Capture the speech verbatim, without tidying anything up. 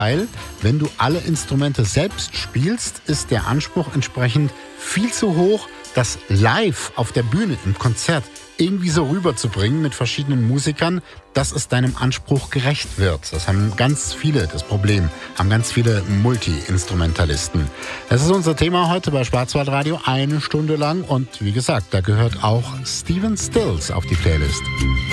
Weil, wenn du alle Instrumente selbst spielst, ist der Anspruch entsprechend viel zu hoch, das live auf der Bühne im Konzert irgendwie so rüberzubringen mit verschiedenen Musikern, dass es deinem Anspruch gerecht wird. Das haben ganz viele, das Problem, haben ganz viele Multi-Instrumentalisten. Das ist unser Thema heute bei Schwarzwaldradio, eine Stunde lang. Und wie gesagt, da gehört auch Stephen Stills auf die Playlist.